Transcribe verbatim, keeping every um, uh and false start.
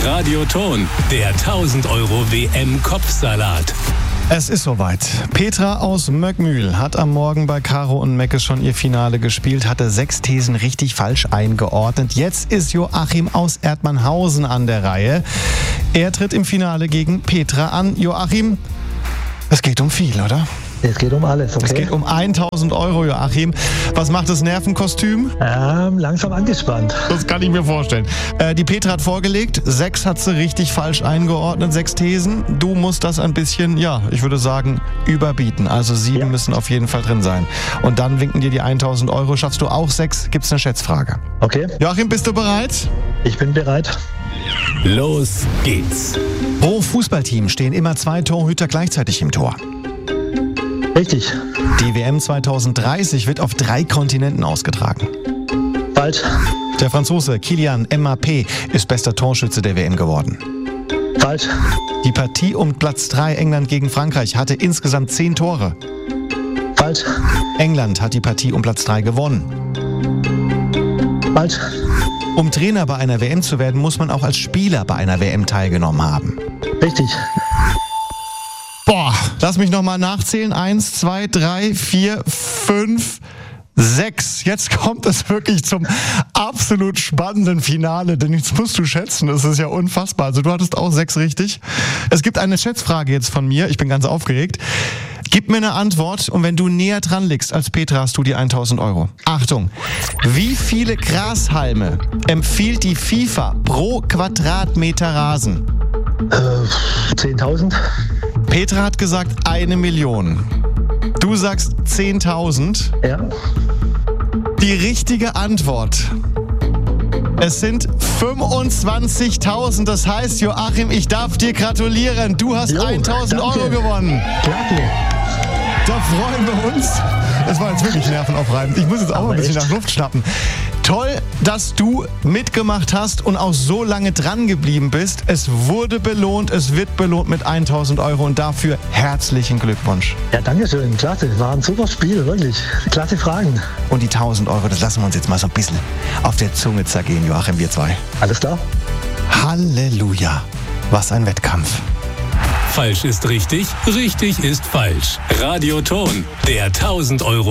Radioton, der tausend Euro W M-Kopfsalat. Es ist soweit. Petra aus Möckmühl hat am Morgen bei Caro und Mecke schon ihr Finale gespielt, hatte sechs Thesen richtig falsch eingeordnet. Jetzt ist Joachim aus Erdmannhausen an der Reihe. Er tritt im Finale gegen Petra an. Joachim, es geht um viel, oder? Es geht um alles, okay? Es geht um tausend Euro, Joachim. Was macht das Nervenkostüm? Ähm, langsam angespannt. Das kann ich mir vorstellen. Äh, die Petra hat vorgelegt, sechs hat sie richtig falsch eingeordnet, sechs Thesen. Du musst das ein bisschen, ja, ich würde sagen, überbieten. Also sieben ja. müssen auf jeden Fall drin sein. Und dann winken dir die tausend Euro. Schaffst du auch sechs, gibt's eine Schätzfrage. Okay. Joachim, bist du bereit? Ich bin bereit. Los geht's. Pro Fußballteam stehen immer zwei Torhüter gleichzeitig im Tor. Richtig. Die W M zwanzig dreißig wird auf drei Kontinenten ausgetragen. Falsch. Der Franzose Kylian Mbappé ist bester Torschütze der W M geworden. Falsch. Die Partie um Platz drei England gegen Frankreich hatte insgesamt zehn Tore. Falsch. England hat die Partie um Platz drei gewonnen. Falsch. Um Trainer bei einer W M zu werden, muss man auch als Spieler bei einer W M teilgenommen haben. Richtig. Boah, lass mich nochmal nachzählen. Eins, zwei, drei, vier, fünf, sechs. Jetzt kommt es wirklich zum absolut spannenden Finale, denn jetzt musst du schätzen, das ist ja unfassbar. Also du hattest auch sechs richtig. Es gibt eine Schätzfrage jetzt von mir, ich bin ganz aufgeregt. Gib mir eine Antwort und wenn du näher dran liegst als Petra, hast du die tausend Euro. Achtung, wie viele Grashalme empfiehlt die FIFA pro Quadratmeter Rasen? Äh, zehntausend. Petra hat gesagt eine Million. Du sagst zehntausend. Ja. Die richtige Antwort. Es sind fünfundzwanzigtausend. Das heißt, Joachim, ich darf dir gratulieren. Du hast Jo, tausend danke. Euro gewonnen. Klasse. Da freuen wir uns. Es war jetzt wirklich nervenaufreibend. Ich muss jetzt auch Aber mal ein bisschen echt? nach Luft schnappen. Toll, dass du mitgemacht hast und auch so lange dran geblieben bist. Es wurde belohnt, es wird belohnt mit tausend Euro und dafür herzlichen Glückwunsch. Ja, danke schön. Klasse. War ein super Spiel, wirklich. Klasse Fragen. Und die tausend Euro, das lassen wir uns jetzt mal so ein bisschen auf der Zunge zergehen, Joachim, wir zwei. Alles klar? Halleluja, was ein Wettkampf. Falsch ist richtig, richtig ist falsch. Radioton, der tausend Euro